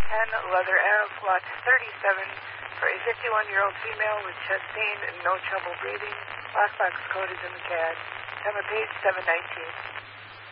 10 Leather Ave, lot 37, for a 51-year-old female with chest pain and no trouble breathing. Lockbox code is in the CAD. Time of page 719.